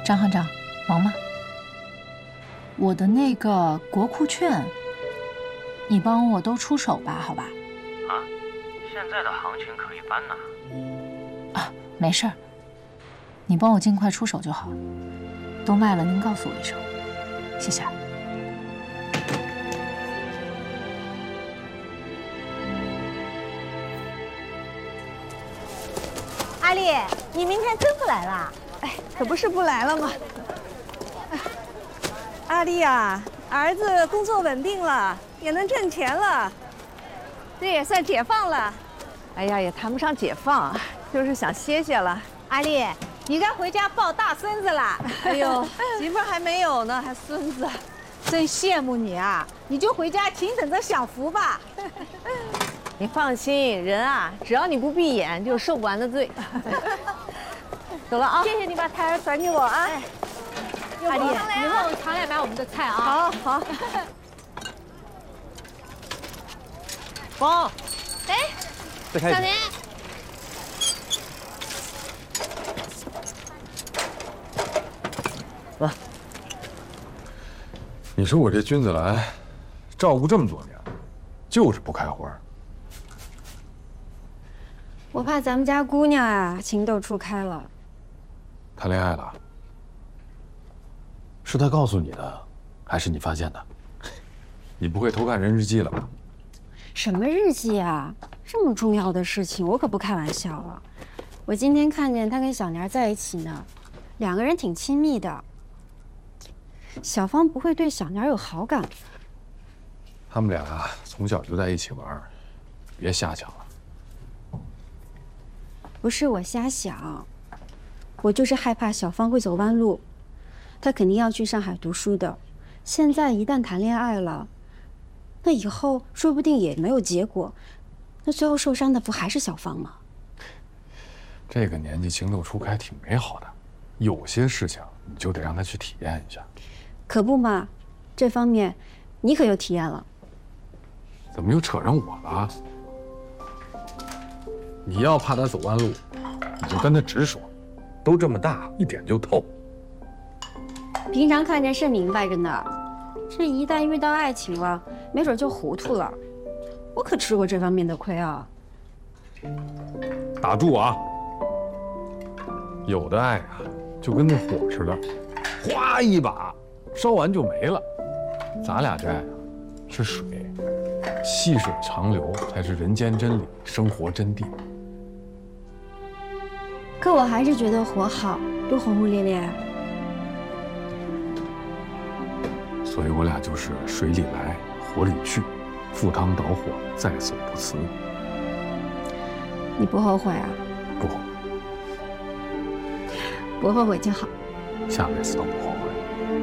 张行长，忙吗？我的那个国库券，你帮我都出手吧，好吧？ 啊，现在的行情可以搬呐。 啊，没事儿，你帮我尽快出手就好。都卖了，您告诉我一声，谢谢。 阿丽，你明天真不来了？ 哎，可不是不来了吗？阿丽呀，儿子工作稳定了，也能挣钱了，这也算解放了。哎呀，也谈不上解放，就是想歇歇了。 阿丽，你该回家抱大孙子了。 哎呦，媳妇儿还没有呢，还孙子， 真羡慕你啊！你就回家请等着享福吧。 你放心，人啊，只要你不闭眼，就有受不完的罪。走了啊！谢谢你把胎儿转给我啊。 阿丽，以后常来买我们的菜啊。 好好。 妈， 哎， 再开一瓶。 小年， 来，你说我这君子兰照顾这么多年，就是不开花。 我怕咱们家姑娘啊情窦初开了。 谈恋爱了？是他告诉你的，还是你发现的？你不会偷看人日记了吧？ 什么日记啊？这么重要的事情，我可不开玩笑了。我今天看见他跟小年在一起呢，两个人挺亲密的。小芳不会对小年有好感？ 他们俩啊，从小就在一起玩，别瞎想了。 不是我瞎想，我就是害怕小芳会走弯路。她肯定要去上海读书的，现在一旦谈恋爱了，那以后说不定也没有结果，那最后受伤的不还是小芳吗？ 这个年纪情窦初开挺美好的，有些事情你就得让他去体验一下。 可不嘛，这方面你可有体验了。 怎么又扯上我了？你要怕他走弯路，你就跟他直说，都这么大，一点就透。 平常看着是明白着呢，这一旦遇到爱情了，没准就糊涂了。我可吃过这方面的亏啊。 打住啊！有的爱啊，就跟那火似的，哗一把烧完就没了。咱俩这爱啊，是水，细水长流才是人间真理，生活真谛。 可我还是觉得火好，多轰轰烈烈。 所以我俩就是水里来，火里去，赴汤蹈火，在所不辞。 你不后悔啊？ 不后悔， 不后悔就好。 下辈子都不后悔。